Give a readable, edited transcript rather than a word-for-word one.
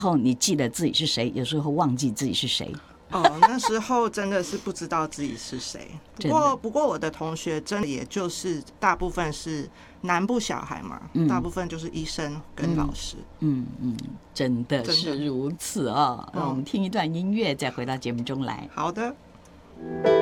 后你记得自己是谁，有时候忘记自己是谁。 那时候真的是不知道自己是谁。不过我的同学真的也就是大部分是南部小孩嘛，大部分就是医生跟老师。 真的是如此哦。我们听一段音乐，再回到节目中来。 好的。